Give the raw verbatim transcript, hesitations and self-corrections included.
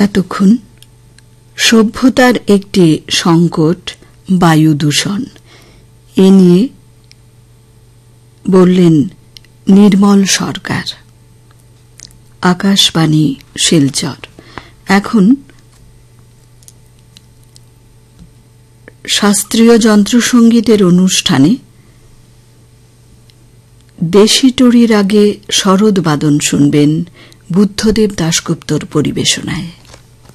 এতক্ষণ সভ্যতার একটি সংকট বায়ু দূষণ এ নিয়ে বললেন নির্মল সরকার। আকাশবাণী শিলচর। এখন শাস্ত্রীয় যন্ত্রসঙ্গীতের অনুষ্ঠানে দেশি টড়ির আগে শরৎ বাদন শুনবেন বুদ্ধদেব দাশগুপ্তর পরিবেশনায়।